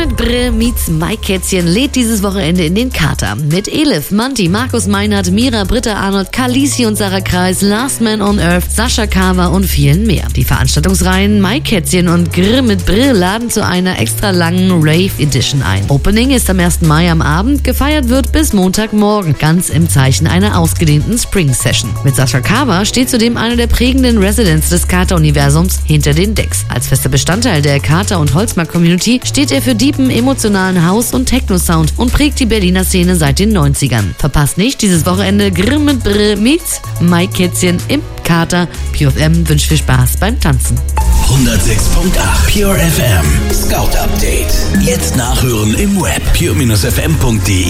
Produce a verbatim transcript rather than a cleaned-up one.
mit Brr meets Mike Kätzchen lädt dieses Wochenende in den Kater. Mit Elif, Manti, Markus Meinert, Mira, Britta Arnold, Khaleesi und Sarah Kreis, Last Man on Earth, Sascha Kawa und vielen mehr. Die Veranstaltungsreihen Mike Kätzchen und Grr mit Brr laden zu einer extra langen Rave Edition ein. Opening ist am ersten Mai am Abend, gefeiert wird bis Montagmorgen, ganz im Zeichen einer ausgedehnten Spring Session. Mit Sascha Kawa steht zudem einer der prägenden Residents des Kater-Universums hinter den Decks. Als fester Bestandteil der Kater- und Holzmarkt-Community steht er für deepen, emotionalen House- und Techno-Sound und prägt die Berliner Szene seit den neunzigern. Verpasst nicht dieses Wochenende Grr mit Brr meets Mike Kätzchen im Kater. Pure F M wünscht viel Spaß beim Tanzen. hundertsechs Komma acht Pure F M Scout Update. Jetzt nachhören im Web pure Bindestrich f m punkt de.